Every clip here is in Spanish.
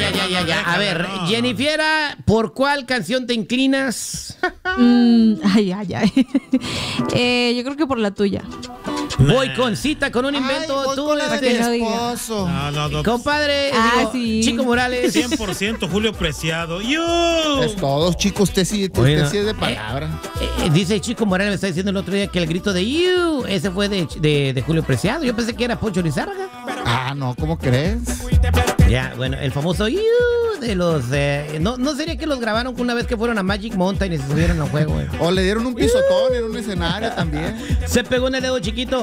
ya. A ver, Jennifiera, ¿por cuál canción te inclinas? Ay. Yo creo que por la tuya. Voy con cita con un invento. Voy tú con la de no mi digas. esposo. No. compadre, sí. Chico Morales. 100% Julio Preciado. ¡Yo! Es todo, chico. Usted sí es de palabra. Dice Chico Morales, me está diciendo el otro día que el grito de "You", ese fue de Julio Preciado. Yo pensé que era Poncho Lizárraga. No, ¿cómo crees? Ya, bueno, el famoso "You" de los... ¿no sería que los grabaron una vez que fueron a Magic Mountain y se subieron al juego, güey? O le dieron un pisotón en un escenario también. Se pegó en el dedo chiquito.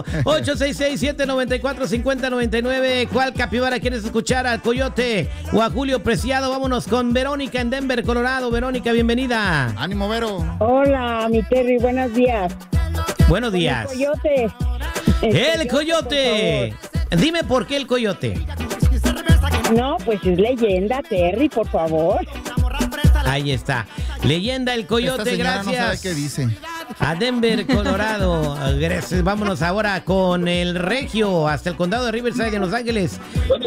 866-794-5099. ¿Cuál capibara quieres escuchar? ¿Al Coyote o a Julio Preciado? Vámonos con Verónica en Denver, Colorado. Verónica, bienvenida. Ánimo, Vero. Hola, mi Terry, buenos días. Buenos días. El Coyote. El Coyote. Dime por qué el Coyote. No, pues es leyenda, Terry, por favor. Ahí está. Leyenda el Coyote, Esta señora gracias. no sabe qué dice. A Denver, Colorado. Gracias. Vámonos ahora con el Regio hasta el condado de Riverside en Los Ángeles.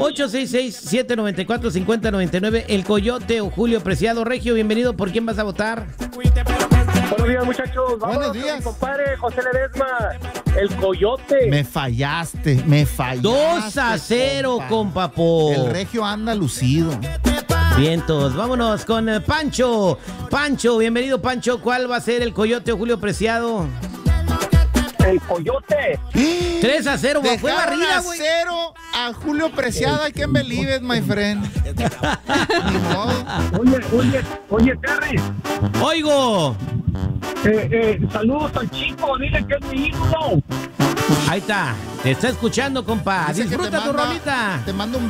866-794-5099. El Coyote o Julio Preciado. Regio, bienvenido. ¿Por quién vas a votar? Buenos días, muchachos. Vamos, Buenos días. mi compadre José Ledesma, el Coyote. Me fallaste. 2-0, compa Po. El regio anda lucido. Vientos, vámonos con Pancho. Pancho, bienvenido, Pancho. ¿Cuál va a ser el Coyote o Julio Preciado? El Coyote. 3-0, fue Dejaron barrida, a güey. 0 a Julio Preciado. I can't believe it, my friend. Ni modo. Oye, Terry. Oigo. Saludos al chico, dile que es mi ídolo. Ahí está. Te está escuchando, compa. Dice que Disfruta tu rolita. Te mando un